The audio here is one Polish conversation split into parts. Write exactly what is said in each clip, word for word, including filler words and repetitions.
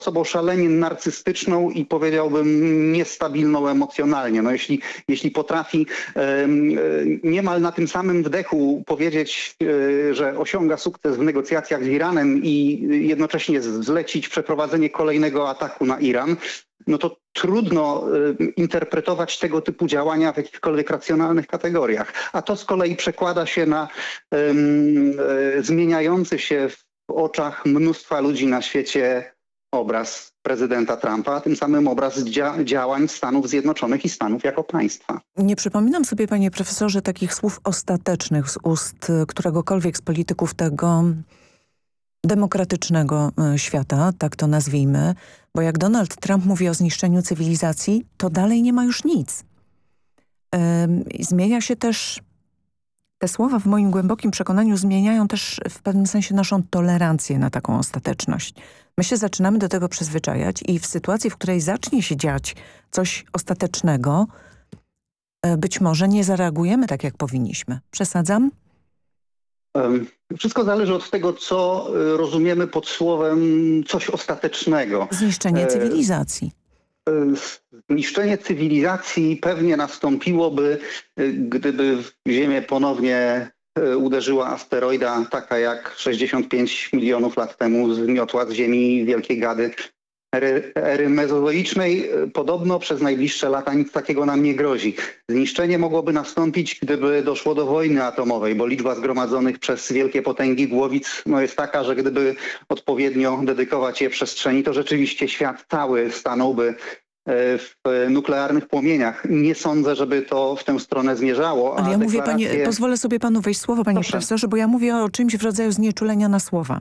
osobą szalenie narcystyczną i powiedziałbym niestabilną emocjonalnie. No jeśli, jeśli potrafi um, niemal na tym samym wdechu powiedzieć, um, że osiąga sukces w negocjacjach z Iranem i jednocześnie zlecić przeprowadzenie kolejnego ataku na Iran, no to trudno y, interpretować tego typu działania w jakichkolwiek racjonalnych kategoriach. A to z kolei przekłada się na y, y, zmieniający się w oczach mnóstwa ludzi na świecie obraz prezydenta Trumpa, a tym samym obraz dzia działań Stanów Zjednoczonych i Stanów jako państwa. Nie przypominam sobie, panie profesorze, takich słów ostatecznych z ust któregokolwiek z polityków tego demokratycznego świata, tak to nazwijmy, bo jak Donald Trump mówi o zniszczeniu cywilizacji, to dalej nie ma już nic. Yy, zmienia się też, te słowa w moim głębokim przekonaniu zmieniają też w pewnym sensie naszą tolerancję na taką ostateczność. My się zaczynamy do tego przyzwyczajać i w sytuacji, w której zacznie się dziać coś ostatecznego, yy, być może nie zareagujemy tak, jak powinniśmy. Przesadzam? Wszystko zależy od tego, co rozumiemy pod słowem coś ostatecznego. Zniszczenie cywilizacji. Zniszczenie cywilizacji pewnie nastąpiłoby, gdyby w Ziemię ponownie uderzyła asteroida taka jak sześćdziesiąt pięć milionów lat temu zmiotła z Ziemi Wielkiej Gady ery, ery mezozoicznej. Podobno przez najbliższe lata nic takiego nam nie grozi. Zniszczenie mogłoby nastąpić, gdyby doszło do wojny atomowej, bo liczba zgromadzonych przez wielkie potęgi głowic no, jest taka, że gdyby odpowiednio dedykować je przestrzeni, to rzeczywiście świat cały stanąłby w nuklearnych płomieniach. Nie sądzę, żeby to w tę stronę zmierzało. Ale ja deklaracje... mówię, panie, pozwolę sobie panu wejść słowo, panie Proszę. profesorze, bo ja mówię o czymś w rodzaju znieczulenia na słowa.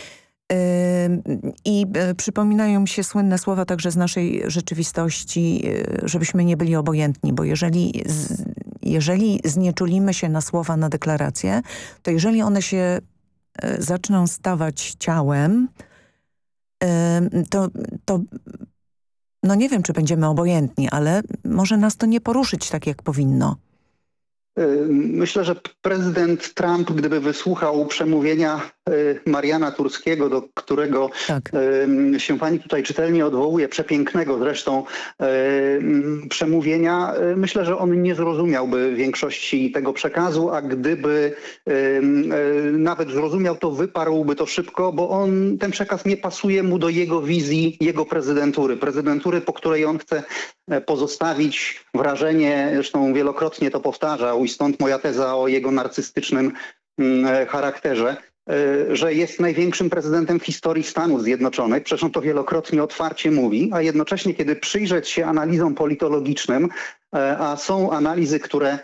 I przypominają mi się słynne słowa także z naszej rzeczywistości, żebyśmy nie byli obojętni, bo jeżeli, jeżeli znieczulimy się na słowa, na deklaracje, to jeżeli one się zaczną stawać ciałem, to, to no nie wiem, czy będziemy obojętni, ale może nas to nie poruszyć tak, jak powinno. Myślę, że prezydent Trump, gdyby wysłuchał przemówienia Mariana Turskiego, do którego tak. się pani tutaj czytelnie odwołuje, przepięknego zresztą przemówienia, myślę, że on nie zrozumiałby większości tego przekazu, a gdyby nawet zrozumiał, to wyparłby to szybko, bo on, ten przekaz nie pasuje mu do jego wizji, jego prezydentury. Prezydentury, po której on chce pozostawić wrażenie, zresztą wielokrotnie to powtarzał i stąd moja teza o jego narcystycznym charakterze, że jest największym prezydentem w historii Stanów Zjednoczonych. Przecież on to wielokrotnie otwarcie mówi, a jednocześnie kiedy przyjrzeć się analizom politologicznym, a są analizy, które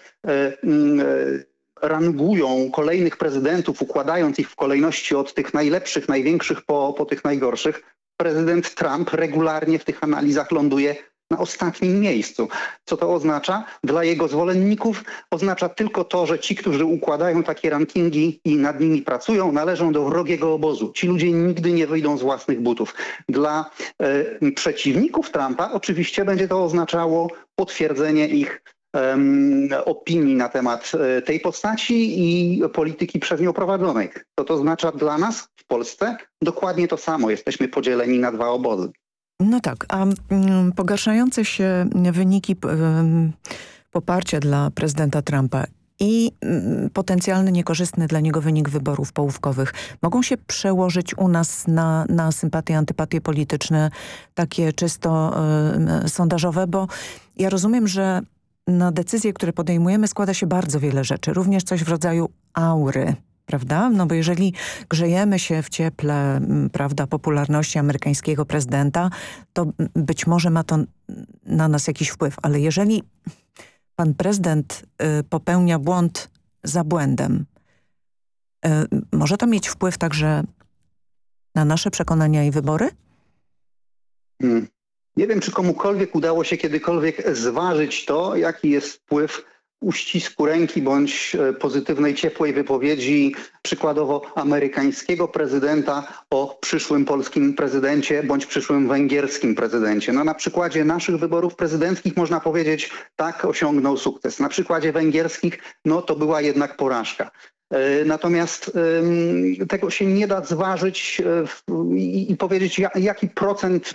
rangują kolejnych prezydentów, układając ich w kolejności od tych najlepszych, największych po, po tych najgorszych, prezydent Trump regularnie w tych analizach ląduje na ostatnim miejscu. Co to oznacza? Dla jego zwolenników oznacza tylko to, że ci, którzy układają takie rankingi i nad nimi pracują, należą do wrogiego obozu. Ci ludzie nigdy nie wyjdą z własnych butów. Dla e, przeciwników Trumpa oczywiście będzie to oznaczało potwierdzenie ich um, opinii na temat e, tej postaci i polityki przez nią prowadzonej. To to oznacza dla nas w Polsce dokładnie to samo. Jesteśmy podzieleni na dwa obozy. No tak, a mm, pogarszające się wyniki mm, poparcia dla prezydenta Trumpa i mm, potencjalny niekorzystny dla niego wynik wyborów połówkowych mogą się przełożyć u nas na, na sympatie, antypatie polityczne, takie czysto y, sondażowe, bo ja rozumiem, że na decyzje, które podejmujemy, składa się bardzo wiele rzeczy, również coś w rodzaju aury. Prawda? No bo jeżeli grzejemy się w cieple, prawda, popularności amerykańskiego prezydenta, to być może ma to na nas jakiś wpływ. Ale jeżeli pan prezydent y, popełnia błąd za błędem, y, może to mieć wpływ także na nasze przekonania i wybory? Hmm. Nie wiem, czy komukolwiek udało się kiedykolwiek zważyć to, jaki jest wpływ uścisku ręki bądź pozytywnej, ciepłej wypowiedzi przykładowo amerykańskiego prezydenta o przyszłym polskim prezydencie bądź przyszłym węgierskim prezydencie. No, na przykładzie naszych wyborów prezydenckich można powiedzieć, tak, osiągnął sukces. Na przykładzie węgierskich, no to była jednak porażka. Natomiast tego się nie da zważyć i powiedzieć, jaki procent